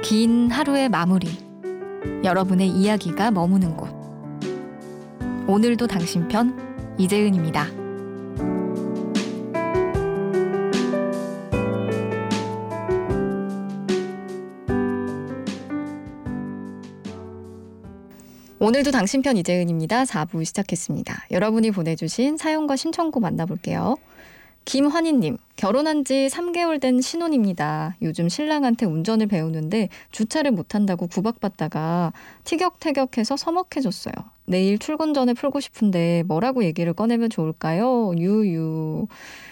긴 하루의 마무리, 여러분의 이야기가 머무는 곳. 오늘도 당신 편, 이재은입니다. 오늘도 당신 편 이재은입니다. 4부 시작했습니다. 여러분이 보내주신 사연과 신청곡 만나볼게요. 김환희님, 결혼한 지 3개월 된 신혼입니다. 요즘 신랑한테 운전을 배우는데 주차를 못한다고 구박받다가 티격태격해서 서먹해졌어요. 내일 출근 전에 풀고 싶은데 뭐라고 얘기를 꺼내면 좋을까요? 유유.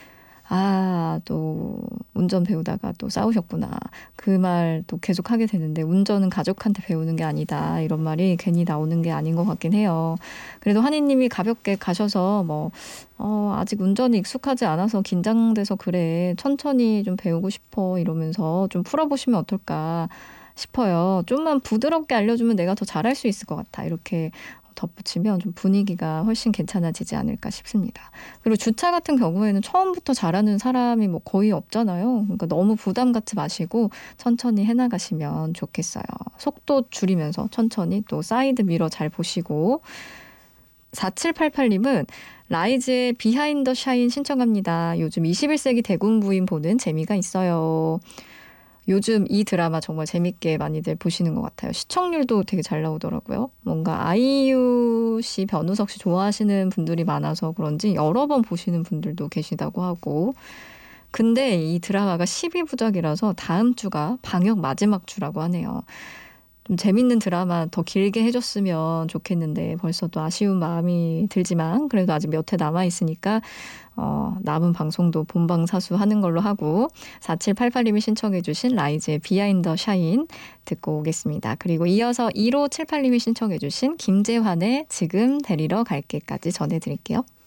또 운전 배우다가 또 싸우셨구나. 그 말 또 계속 하게 되는데 운전은 가족한테 배우는 게 아니다. 이런 말이 괜히 나오는 게 아닌 것 같긴 해요. 그래도 환희님이 가볍게 가셔서 아직 운전이 익숙하지 않아서 긴장돼서 그래. 천천히 좀 배우고 싶어. 이러면서 좀 풀어보시면 어떨까 싶어요. 좀만 부드럽게 알려주면 내가 더 잘할 수 있을 것 같아. 이렇게 덧붙이면 좀 분위기가 훨씬 괜찮아지지 않을까 싶습니다. 그리고 주차 같은 경우에는 처음부터 잘하는 사람이 거의 없잖아요. 그러니까 너무 부담 갖지 마시고 천천히 해나가시면 좋겠어요. 속도 줄이면서 천천히 또 사이드 미러 잘 보시고. 4788님은 라이즈의 비하인드 샤인 신청합니다. 요즘 21세기 대군 부인 보는 재미가 있어요. 요즘 이 드라마 정말 재밌게 많이들 보시는 것 같아요. 시청률도 되게 잘 나오더라고요. 뭔가 아이유 씨, 변우석 씨 좋아하시는 분들이 많아서 그런지 여러 번 보시는 분들도 계시다고 하고. 근데 이 드라마가 12부작이라서 다음 주가 방역 마지막 주라고 하네요. 좀 재밌는 드라마 더 길게 해줬으면 좋겠는데 벌써 또 아쉬운 마음이 들지만 그래도 아직 몇 회 남아있으니까 남은 방송도 본방사수하는 걸로 하고 4788님이 신청해 주신 라이즈의 비하인드 샤인 듣고 오겠습니다. 그리고 이어서 1578님이 신청해 주신 김재환의 지금 데리러 갈게까지 전해드릴게요.